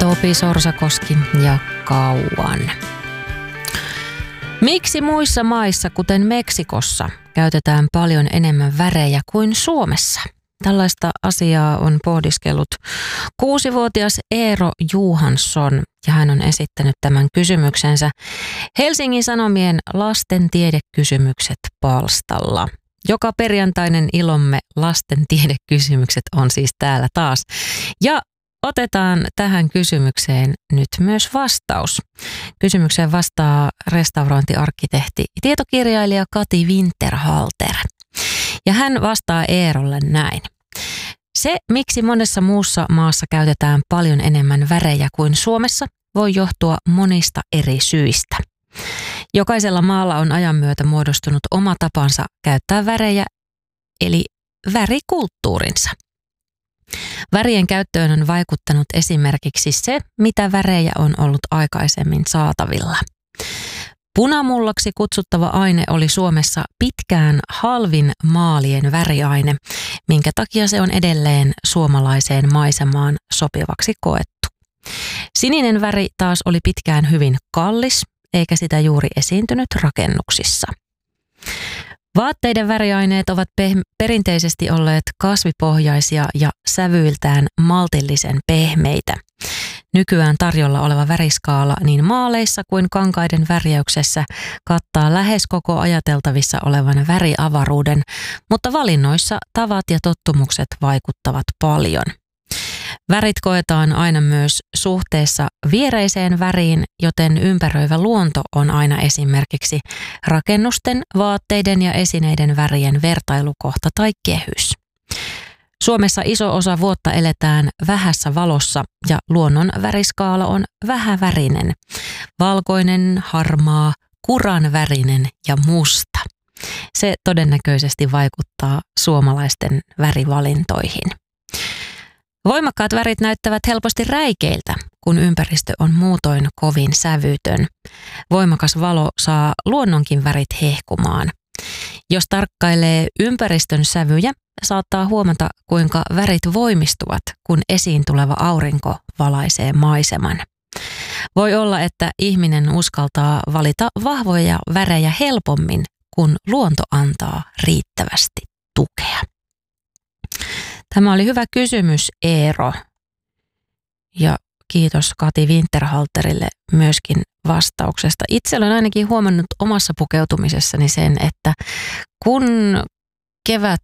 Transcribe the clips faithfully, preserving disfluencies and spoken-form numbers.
Topi Sorsakoski ja Kauan. Miksi muissa maissa, kuten Meksikossa, käytetään paljon enemmän värejä kuin Suomessa? Tällaista asiaa on pohdiskellut kuusivuotias Eero Johansson ja hän on esittänyt tämän kysymyksensä Helsingin Sanomien lasten tiedekysymykset -palstalla. Joka perjantainen ilomme lasten tiedekysymykset on siis täällä taas. Ja otetaan tähän kysymykseen nyt myös vastaus. Kysymykseen vastaa restaurointiarkkitehti ja tietokirjailija Kati Winterhalter. Ja hän vastaa Eerolle näin. Se, miksi monessa muussa maassa käytetään paljon enemmän värejä kuin Suomessa, voi johtua monista eri syistä. Jokaisella maalla on ajan myötä muodostunut oma tapansa käyttää värejä, eli värikulttuurinsa. Värien käyttöön on vaikuttanut esimerkiksi se, mitä värejä on ollut aikaisemmin saatavilla. Punamullaksi kutsuttava aine oli Suomessa pitkään halvin maalien väriaine, minkä takia se on edelleen suomalaiseen maisemaan sopivaksi koettu. Sininen väri taas oli pitkään hyvin kallis, eikä sitä juuri esiintynyt rakennuksissa. Vaatteiden väriaineet ovat pe- perinteisesti olleet kasvipohjaisia ja sävyiltään maltillisen pehmeitä. Nykyään tarjolla oleva väriskaala niin maaleissa kuin kankaiden värjäyksessä kattaa lähes koko ajateltavissa olevan väriavaruuden, mutta valinnoissa tavat ja tottumukset vaikuttavat paljon. Värit koetaan aina myös suhteessa viereiseen väriin, joten ympäröivä luonto on aina esimerkiksi rakennusten, vaatteiden ja esineiden värien vertailukohta tai kehys. Suomessa iso osa vuotta eletään vähässä valossa ja luonnon väriskaala on vähävärinen, valkoinen, harmaa, kuranvärinen ja musta. Se todennäköisesti vaikuttaa suomalaisten värivalintoihin. Voimakkaat värit näyttävät helposti räikeiltä, kun ympäristö on muutoin kovin sävytön. Voimakas valo saa luonnonkin värit hehkumaan. Jos tarkkailee ympäristön sävyjä, saattaa huomata, kuinka värit voimistuvat, kun esiin tuleva aurinko valaisee maiseman. Voi olla, että ihminen uskaltaa valita vahvoja värejä helpommin, kun luonto antaa riittävästi tukea. Tämä oli hyvä kysymys, Eero. Ja kiitos Kati Winterhalterille myöskin vastauksesta. Itse olen ainakin huomannut omassa pukeutumisessani sen, että kun kevät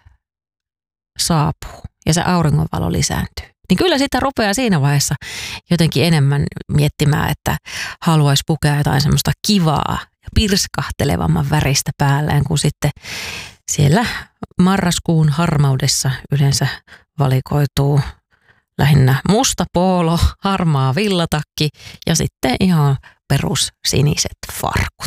saapuu ja se auringonvalo lisääntyy, niin kyllä sitä rupeaa siinä vaiheessa jotenkin enemmän miettimään, että haluaisi pukea jotain semmoista kivaa ja pirskahtelevamman väristä päälleen, kuin sitten siellä marraskuun harmaudessa yleensä valikoituu lähinnä musta poolo, harmaa villatakki ja sitten ihan perussiniset farkut.